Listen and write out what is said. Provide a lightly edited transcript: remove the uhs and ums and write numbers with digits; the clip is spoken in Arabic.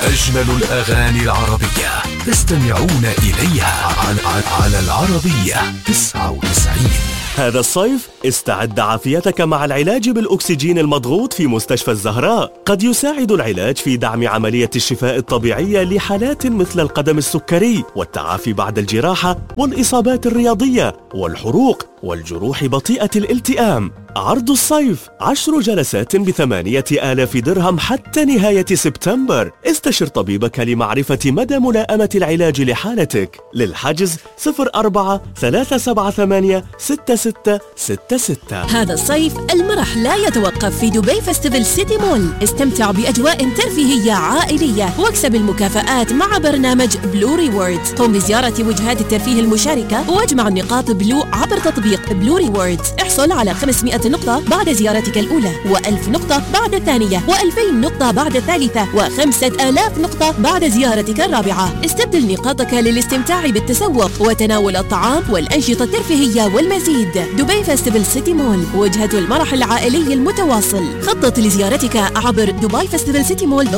أجمل الأغاني العربية تستمعون إليها على العربية 99. هذا الصيف استعد عافيتك مع العلاج بالأكسجين المضغوط في مستشفى الزهراء. قد يساعد العلاج في دعم عملية الشفاء الطبيعية لحالات مثل القدم السكري والتعافي بعد الجراحة والإصابات الرياضية والحروق والجروح بطيئة الالتئام. عرض الصيف 10 جلسات ب8,000 درهم حتى نهاية سبتمبر. استشر طبيبك لمعرفة مدى ملائمة العلاج لحالتك. للحجز 04-378-6666. هذا الصيف المرح لا يتوقف في دبي فيستيفال سيتي مول. استمتع بأجواء ترفيهية عائلية واكسب المكافآت مع برنامج بلو ريوردز. قم بزيارة وجهات الترفيه المشاركة واجمع نقاط بلو عبر تطبيق بلو ريوردز. احصل على 500 نقطة بعد زيارتك الأولى، و1000 نقطة بعد الثانية، و2000 نقطة بعد الثالثة، و5000 نقطة بعد زيارتك الرابعة. استبدل نقاطك للاستمتاع بالتسوق وتناول الطعام والأنشطة الترفيهية والمزيد. دبي فيستيفال سيتي مول، وجهة المرح العائلي المتواصل. خطط لزيارتك عبر dubaifestivalcitymall.com.